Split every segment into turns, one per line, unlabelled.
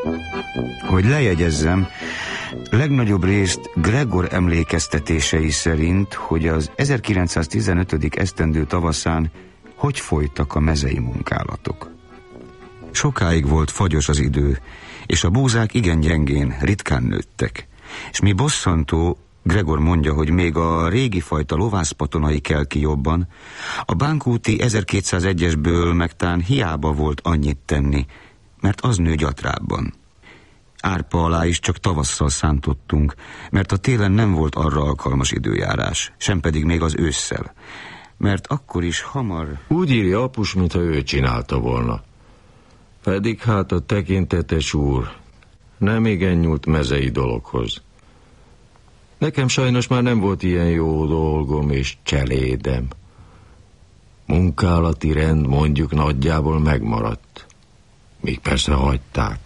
Hogy lejegyezzem, legnagyobb részt Gregor emlékeztetései szerint, hogy az 1915. esztendő tavaszán hogy folytak a mezei munkálatok. Sokáig volt fagyos az idő, és a búzák igen gyengén, ritkán nőttek. És mi bosszantó, Gregor mondja, hogy még a régi fajta lovászpatonai kell ki jobban, a Bánkúti 1201-esből megtán hiába volt annyit tenni, mert az nő gyatrábban. Árpa alá is csak tavasszal szántottunk, mert a télen nem volt arra alkalmas időjárás, sem pedig még az ősszel, mert akkor is hamar...
Úgy írja apus, mintha ő csinálta volna. Pedig hát a tekintetes úr nem igen nyúlt mezei dologhoz. Nekem sajnos már nem volt ilyen jó dolgom és cselédem. Munkálati rend mondjuk nagyjából megmaradt. Még persze hagyták.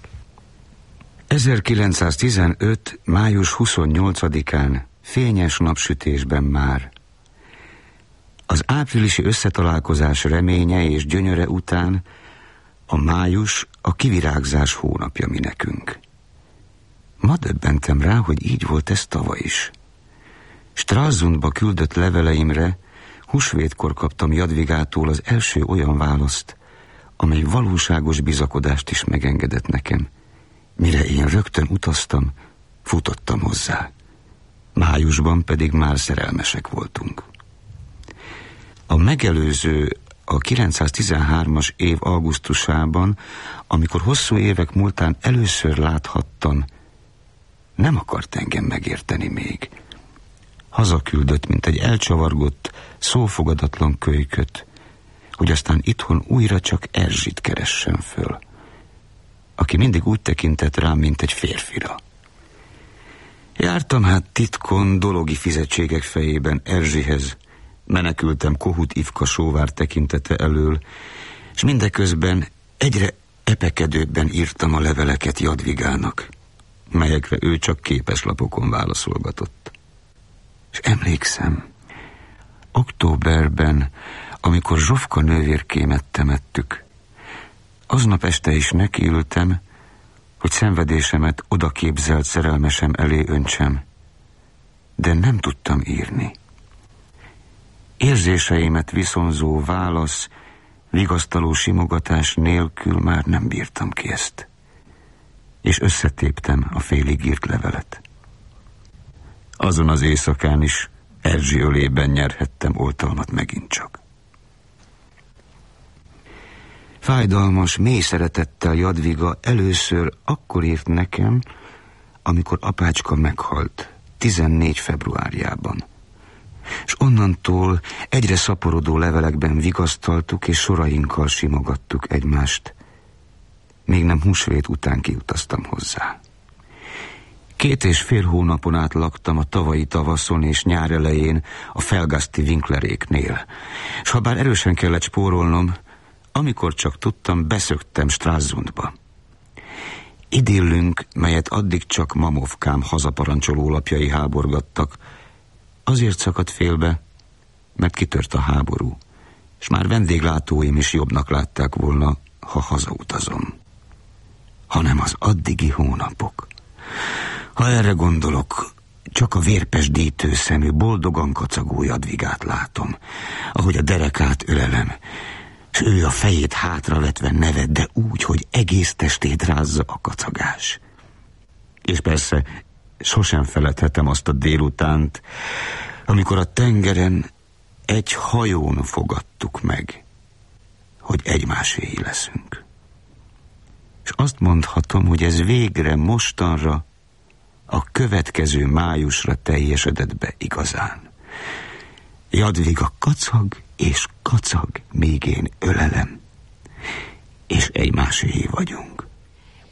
1915. május 28-án fényes napsütésben már. Az áprilisi összetalálkozás reménye és gyönyöre után a május a kivirágzás hónapja mi nekünk. Ma döbbentem rá, hogy így volt ez tavaly is. Stralsundba küldött leveleimre húsvétkor kaptam Jadvigától az első olyan választ, amely valóságos bizakodást is megengedett nekem. Mire én rögtön utaztam, futottam hozzá. Májusban pedig már szerelmesek voltunk. A megelőző, a 913-as év augusztusában, amikor hosszú évek múltán először láthattam, nem akart engem megérteni még. Hazaküldött, mint egy elcsavargott, szófogadatlan kölyköt, hogy aztán itthon újra csak Erzsit keressen föl, aki mindig úgy tekintett rám, mint egy férfira. Jártam hát titkon dologi fizetségek fejében Erzsihez, menekültem Kohut Ivka sóvár tekintete elől, és mindeközben egyre epekedőbben írtam a leveleket Jadvigának, melyekre ő csak képeslapokon válaszolgatott. És emlékszem, októberben, amikor Zsofka nővérkémet temettük, aznap este is nekiültem, hogy szenvedésemet odaképzelt szerelmesem elé öntsem, de nem tudtam írni. Érzéseimet viszonzó válasz, vigasztaló simogatás nélkül már nem bírtam ki ezt, és összetéptem a félig írt levelet. Azon az éjszakán is Erzsi ölében nyerhettem oltalmat megint csak. Fájdalmas, mély szeretettel Jadviga először akkor írt nekem, amikor apácska meghalt, 14 februárjában. És onnantól egyre szaporodó levelekben vigasztaltuk, és sorainkkal simogattuk egymást. Még nem húsvét után kiutaztam hozzá. 2,5 hónapon át laktam a tavalyi tavaszon és nyár elején a Felgaszti Winkleréknél. S ha bár erősen kellett spórolnom, amikor csak tudtam, beszöktem Stralsundba. Idillünk, melyet addig csak Mamovkám hazaparancsoló lapjai háborgattak, azért szakadt félbe, mert kitört a háború, és már vendéglátóim is jobbnak látták volna, ha hazautazom. Hanem az addigi hónapok. Ha erre gondolok, csak a vérpesdítő szemű, boldogan kacagó Jadvigát látom, ahogy a derekát ölelem, s ő a fejét hátravetve neved, de úgy, hogy egész testét rázza a kacagás. És persze sosem feledhetem azt a délutánt, amikor a tengeren egy hajón fogadtuk meg, hogy egymáséi leszünk. És azt mondhatom, hogy ez végre mostanra, a következő májusra teljesedett be igazán. Jadviga kacag és kacag, míg én ölelem, és egymáséi vagyunk.